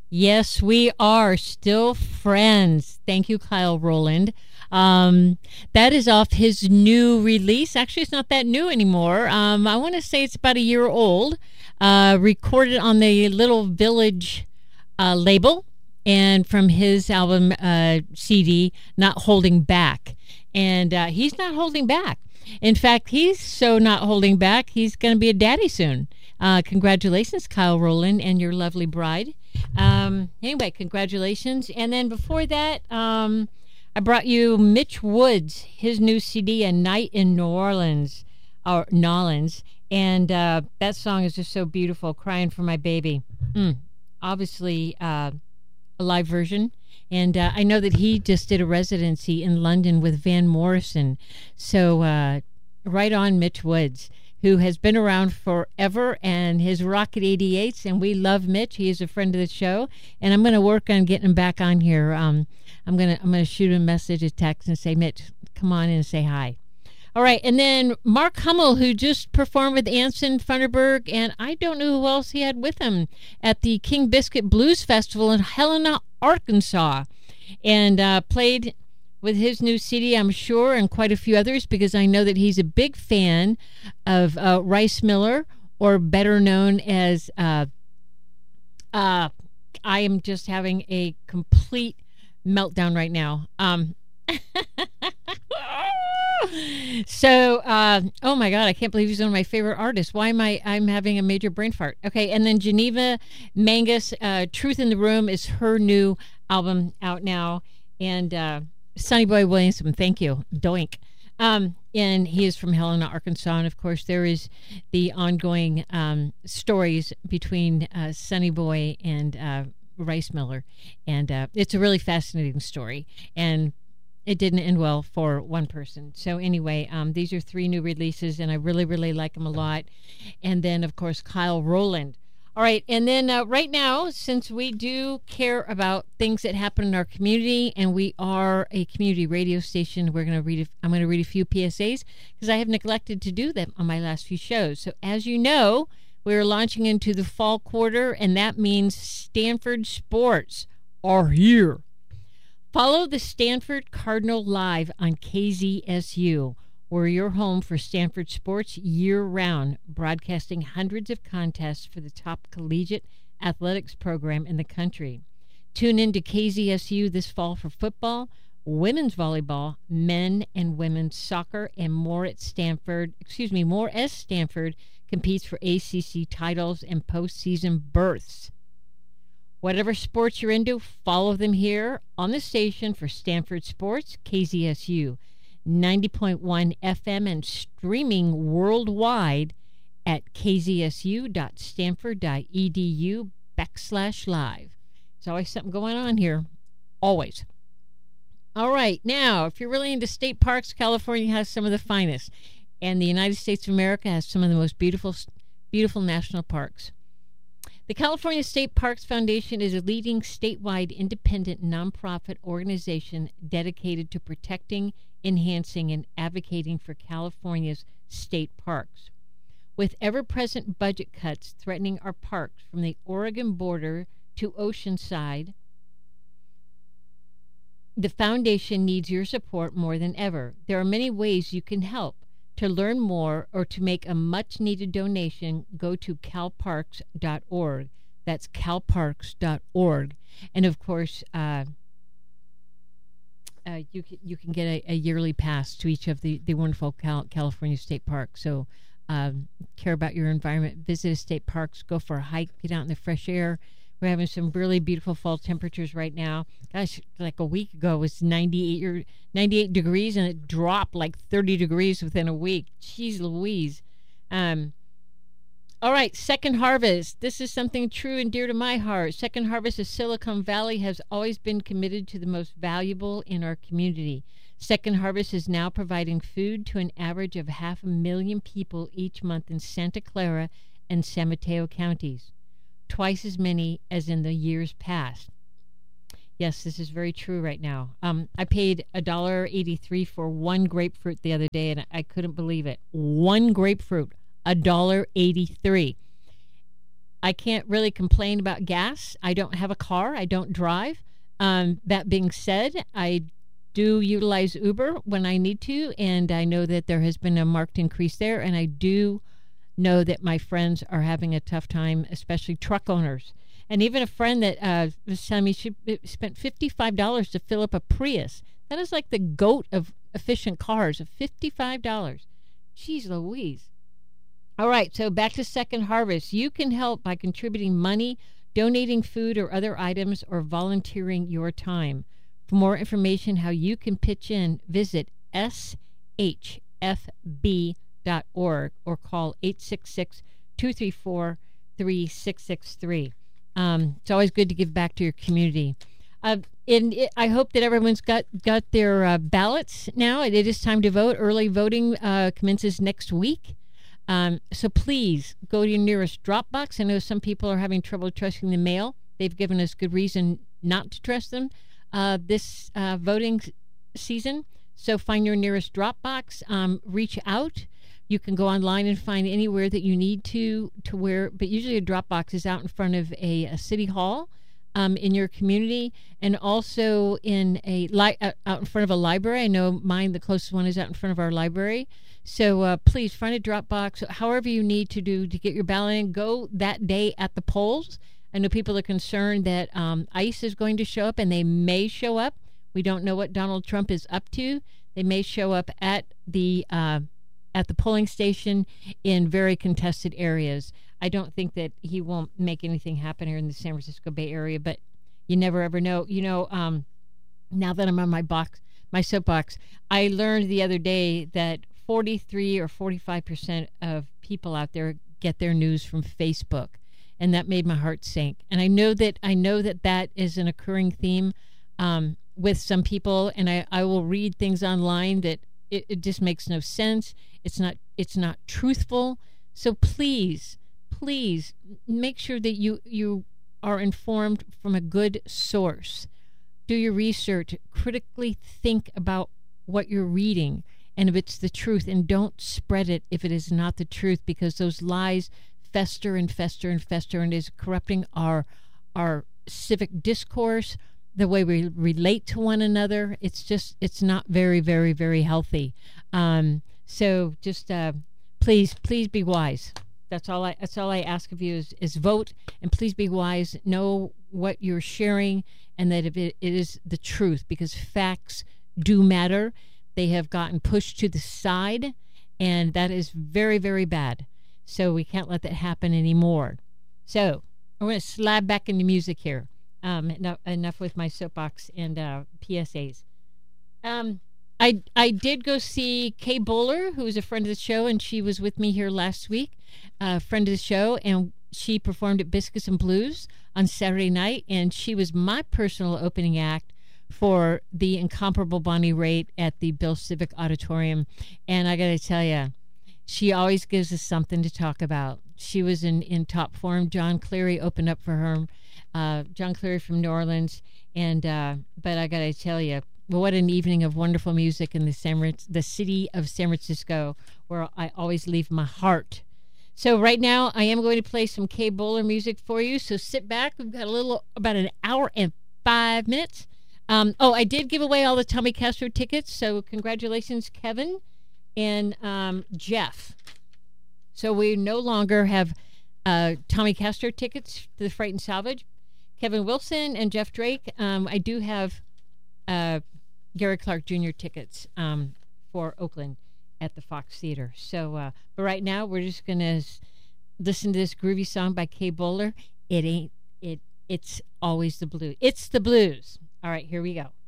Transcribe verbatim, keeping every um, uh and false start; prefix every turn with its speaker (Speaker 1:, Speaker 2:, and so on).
Speaker 1: Yes, we are still friends. Thank you, Kyle Rowland. Um, that is off his new release. Actually, it's not that new anymore. Um, I want to say it's about a year old. Uh, recorded on the Little Village uh, label, and from his album uh, C D, Not Holding Back. And uh, he's not holding back. In fact, he's so not holding back, he's going to be a daddy soon. Uh, congratulations, Kyle Rowland, and your lovely bride. Um, anyway, congratulations. And then before that, um, I brought you Mitch Woods, his new C D, A Night in New Orleans, or Nolans. And uh, that song is just so beautiful, Crying for My Baby. Mm, obviously, uh, a live version. And uh, I know that he just did a residency in London with Van Morrison. So uh, right on, Mitch Woods, who has been around forever, and his Rocket eighty-eights, and we love Mitch. He is a friend of the show, and I'm going to work on getting him back on here. Um, I'm going to I'm going to shoot him a message, a text, and say, Mitch, come on in and say hi. All right, and then Mark Hummel, who just performed with Anson Funderburg, and I don't know who else he had with him at the King Biscuit Blues Festival in Helena, Arkansas, and uh, played with his new C D, I'm sure, and quite a few others, because I know that he's a big fan of uh, Rice Miller, or better known as, uh, uh, I am just having a complete meltdown right now. Um, so, uh, oh my God, I can't believe he's one of my favorite artists. Why am I, I'm having a major brain fart. Okay, and then Geneva Mangus, uh, Truth in the Room is her new album out now, and uh, Sonny Boy Williamson, thank you, doink. Um, and he is from Helena, Arkansas, and of course there is the ongoing um, stories between uh, Sonny Boy and uh, Rice Miller, and uh, it's a really fascinating story, and it didn't end well for one person. So anyway, um, these are three new releases, and I really, really like them a lot. And then, of course, Kyle Rowland. All right, and then uh, right now, since we do care about things that happen in our community, and we are a community radio station, we're going to read. A, I'm going to read a few P S As because I have neglected to do them on my last few shows. So as you know, we're launching into the fall quarter, and that means Stanford sports are here. Follow the Stanford Cardinal live on K Z S U. We're your home for Stanford sports year-round, broadcasting hundreds of contests for the top collegiate athletics program in the country. Tune in to K Z S U this fall for football, women's volleyball, men and women's soccer, and more at Stanford, excuse me, more as Stanford competes for A C C titles and postseason berths. Whatever sports you're into, follow them here on the station for Stanford Sports, K Z S U, ninety point one F M, and streaming worldwide at kzsu.stanford.edu backslash live. There's always something going on here. Always. All right. Now, if you're really into state parks, California has some of the finest. And the United States of America has some of the most beautiful, beautiful national parks. The California State Parks Foundation is a leading statewide independent nonprofit organization dedicated to protecting, enhancing, and advocating for California's state parks. With ever-present budget cuts threatening our parks from the Oregon border to Oceanside, the foundation needs your support more than ever. There are many ways you can help. To learn more or to make a much-needed donation, go to cal parks dot org. That's cal parks dot org. And, of course, uh, uh, you, can, you can get a, a yearly pass to each of the, the wonderful Cal- California state parks. So um, care about your environment, visit state parks, go for a hike, get out in the fresh air. We're having some really beautiful fall temperatures right now. Gosh, like a week ago, it was ninety-eight, or ninety-eight degrees, and it dropped like thirty degrees within a week. Jeez Louise. Um, all right, Second Harvest. This is something true and dear to my heart. Second Harvest of Silicon Valley has always been committed to the most valuable in our community. Second Harvest is now providing food to an average of half a million people each month in Santa Clara and San Mateo counties. Twice as many as in the years past. Yes, this is very true right now. Um, I paid one dollar and eighty-three cents for one grapefruit the other day, and I couldn't believe it. One grapefruit, one dollar and eighty-three cents. I can't really complain about gas. I don't have a car. I don't drive. Um, that being said, I do utilize Uber when I need to, and I know that there has been a marked increase there, and I do know that my friends are having a tough time, especially truck owners. And even a friend that uh, was telling me she spent fifty-five dollars to fill up a Prius. That is like the GOAT of efficient cars, of fifty-five dollars. Jeez Louise. All right, so back to Second Harvest. You can help by contributing money, donating food or other items, or volunteering your time. For more information how you can pitch in, visit s h f b dot org or call eight six six, two three four, three six six three. Um, it's always good to give back to your community. Uh, and it, I hope that everyone's got, got their uh, ballots now. It, it is time to vote. Early voting uh, commences next week. Um, so please go to your nearest drop box. I know some people are having trouble trusting the mail. They've given us good reason not to trust them uh, this uh, voting season. So find your nearest drop box. Um, reach out. You can go online and find anywhere that you need to to where, but usually a drop box is out in front of a, a city hall um, in your community, and also in a li- uh, out in front of a library. I know mine, the closest one, is out in front of our library. So uh, please find a drop box, however you need to do to get your ballot in. Go that day at the polls. I know people are concerned that um, ICE is going to show up, and they may show up. We don't know what Donald Trump is up to. They may show up at the uh, at the polling station in very contested areas. I don't think that he won't make anything happen here in the San Francisco Bay Area, but you never ever know. You know, um, now that I'm on my box, my soapbox, I learned the other day that forty-three or forty-five percent of people out there get their news from Facebook, and that made my heart sink. And I know that I know that that is an occurring theme um, with some people, and I, I will read things online that it, it just makes no sense. It's not it's not truthful. So please, please make sure that you you are informed from a good source. Do your research. Critically think about what you're reading and if it's the truth, and don't spread it if it is not the truth, because those lies fester and fester and fester and is corrupting our our civic discourse, the way we relate to one another. It's just, it's not very, very, very healthy. Um, so just uh, please, please be wise. That's all I, that's all I ask of you is, is vote, and please be wise. Know what you're sharing, and that if it, it is the truth, because facts do matter. They have gotten pushed to the side, and that is very, very bad. So we can't let that happen anymore. So I'm going to slide back into music here. Um, enough, enough with my soapbox and uh, P S As. Um, I I did go see Kay Bowler, who is a friend of the show, and she was with me here last week, a uh, friend of the show, and she performed at Biscuits and Blues on Saturday night, and she was my personal opening act for the incomparable Bonnie Raitt at the Bill Civic Auditorium. And I got to tell you, she always gives us something to talk about. She was in, in top form. John Cleary opened up for her. Uh, John Cleary from New Orleans, and uh, but I gotta tell you, what an evening of wonderful music in the San, the city of San Francisco, where I always leave my heart. So right now, I am going to play some Kay Bowler music for you. So sit back. We've got a little, about an hour and five minutes. Um, oh, I did give away all the Tommy Castro tickets, so congratulations, Kevin and um, Jeff. So we no longer have uh, Tommy Castro tickets to the Freight and Salvage. Kevin Wilson and Jeff Drake. Um, I do have uh, Gary Clark Junior tickets um, for Oakland at the Fox Theater. So, uh, but right now we're just gonna listen to this groovy song by Kay Bowler. It ain't it. It's always the blues. It's the blues. All right, here we go.